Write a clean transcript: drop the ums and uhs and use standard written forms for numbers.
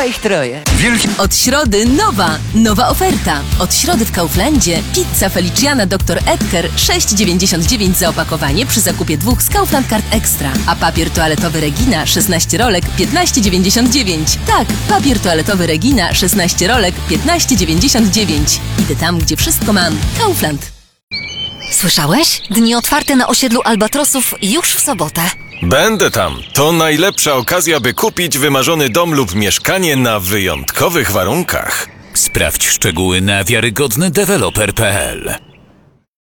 chyba ich troje. Od środy nowa oferta. Od środy w Kauflandzie pizza Feliciana Dr. Edgar 6,99 za opakowanie przy zakupie 2 z Kaufland Card Extra. A papier toaletowy Regina 16 rolek 15,99. Tak, papier toaletowy Regina 16 rolek 15,99. Idę tam, gdzie wszystko mam. Kaufland. Słyszałeś? Dni otwarte na osiedlu Albatrosów już w sobotę. Będę tam. To najlepsza okazja, by kupić wymarzony dom lub mieszkanie na wyjątkowych warunkach. Sprawdź szczegóły na wiarygodnydeweloper.pl.